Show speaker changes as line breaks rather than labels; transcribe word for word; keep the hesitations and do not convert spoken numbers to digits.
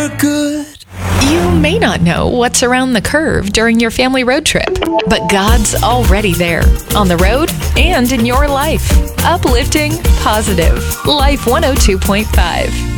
Good.
You may not know what's around the curve during your family road trip, but God's already there, on the road and in your life. Uplifting, positive. Life one oh two point five.